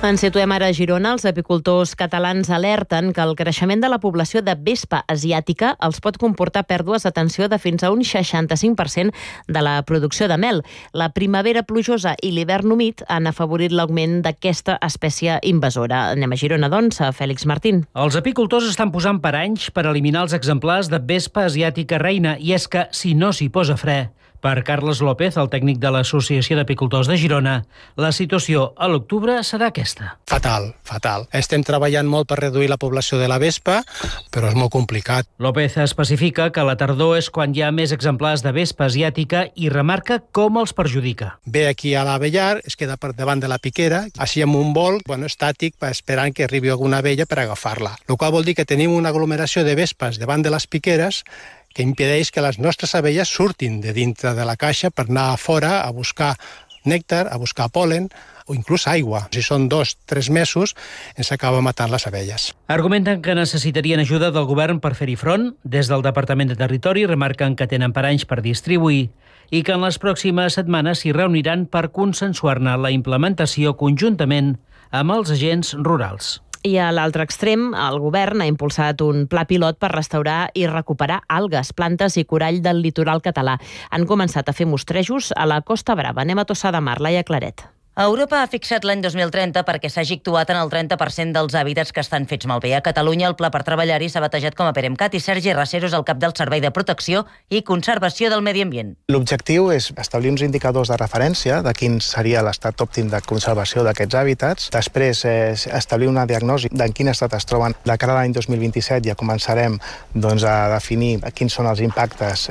Ens situem ara a Girona. Els apicultors catalans alerten que el creixement de la població de vespa asiàtica els pot comportar pèrdues d'atenció de fins a un 65% de la producció de mel. La primavera plujosa i l'hivern humit han afavorit l'augment d'aquesta espècie invasora. Anem a Girona, doncs, a Fèlix Martín. Els apicultors estan posant paranys per eliminar els exemplars de vespa asiàtica reina, i és que si no s'hi posa fre, per Carles López, el tècnic de l'Associació d'Apicultors de Girona, la situació a l'octubre serà aquesta. Fatal. Estem treballant molt per reduir la població de la vespa, però és molt complicat. López especifica que la tardor és quan hi ha més exemplars de vespa asiàtica i remarca com els perjudica. Ve aquí a l'avellar, es queda per davant de la piquera, així amb un vol estàtic, esperant que arribi alguna abella per agafar-la. El qual vol dir que tenim una aglomeració de vespes davant de les piqueres que impedeix que les nostres abelles surtin de dintre de la caixa per anar a fora a buscar nèctar, a buscar pol·len o inclús aigua. Si són 2-3 mesos, ens acaba matant les abelles. Argumenten que necessitarien ajuda del govern per fer-hi front. Des del Departament de Territori remarquen que tenen paranys per distribuir i que en les pròximes setmanes s'hi reuniran per consensuar-ne la implementació conjuntament amb els agents rurals. I a l'altre extrem, el govern ha impulsat un pla pilot per restaurar i recuperar algues, plantes i corall del litoral català. Han començat a fer mostrejos a la Costa Brava. Anem a Tossa de Mar, Laia Claret. Europa ha fixat l'any 2030 perquè s'hagi actuat en el 30% dels hàbitats que estan fets malbé. A Catalunya el pla per treballar-hi s'ha batejat com a PEREMCAT i Sergi Racero és el cap del Servei de Protecció i Conservació del Medi Ambient. L'objectiu és establir uns indicadors de referència de quin seria l'estat òptim de conservació d'aquests hàbitats. Després establir una diagnosi de en quin estat es troben. De cara a l'any 2027 ja començarem a definir quins són els impactes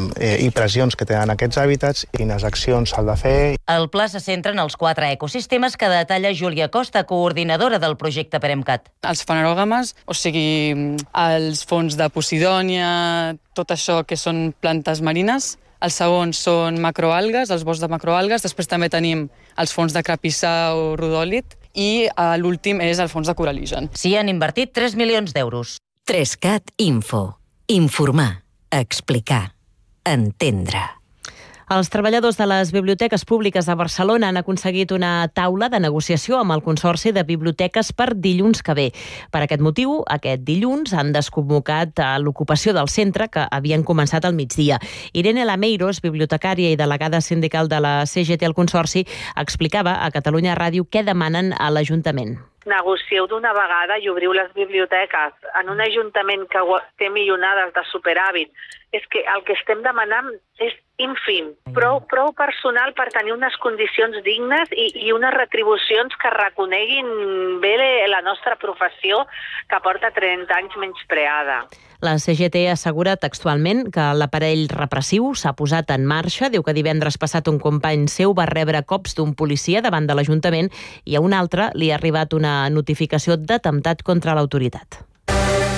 i pressions que tenen aquests hàbitats i quines accions s'ha de fer. El pla se centra en els 4 ecosistemes que detalla Júlia Costa, coordinadora del projecte PEREMCAT. Els fanerogames, o sigui, els fons de Posidònia, tot això que són plantes marines. Els segons són macroalgues, els boscs de macroalgues. Després també tenim els fons de crapissà o rodòlit i l'últim és el fons de coraligen. S'hi han invertit 3 milions d'euros. 3CAT Info. Informar, explicar, entendre. Els treballadors de les biblioteques públiques de Barcelona han aconseguit una taula de negociació amb el Consorci de Biblioteques per dilluns que ve. Per aquest motiu, aquest dilluns han desconvocat l'ocupació del centre que havien començat al migdia. Irene Lameiros, bibliotecària i delegada sindical de la CGT al Consorci, explicava a Catalunya Ràdio què demanen a l'Ajuntament. Negocieu d'una vegada i obriu les biblioteques en un ajuntament que té milionades de superàvit. És que el que estem demanant és ínfim, prou personal per tenir unes condicions dignes i unes retribucions que reconeguin bé la nostra professió que porta 30 anys menyspreada. La CGT assegura textualment que l'aparell repressiu s'ha posat en marxa. Diu que divendres passat un company seu va rebre cops d'un policia davant de l'Ajuntament i a un altre li ha arribat una notificació d'atemptat contra l'autoritat.